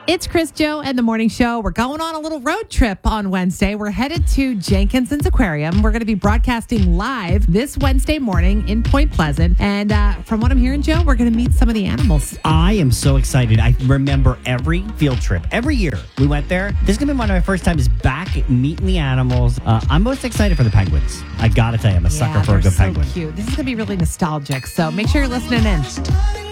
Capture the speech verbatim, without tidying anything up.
It's Chris, Joe, and the Morning Show. We're going on a little road trip on Wednesday. We're headed to Jenkinson's Aquarium. We're going to be broadcasting live this Wednesday morning in Point Pleasant. And uh, from what I'm hearing, Joe, we're going to meet some of the animals. I am so excited. I remember every field trip. Every year we went there. This is going to be one of my first times back meeting the animals. Uh, I'm most excited for the penguins. I got to tell you, I'm a Yeah, sucker for a they're good so penguin. cute. This is going to be really nostalgic. So make sure you're listening in.